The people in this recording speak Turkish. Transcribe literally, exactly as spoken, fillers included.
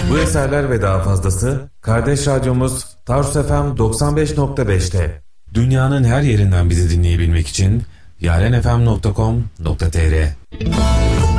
Bu eserler ve daha fazlası kardeş radyomuz Tarsus F M doksan beş nokta beşte. Dünyanın her yerinden bizi dinleyebilmek için yarenfm nokta com nokta tr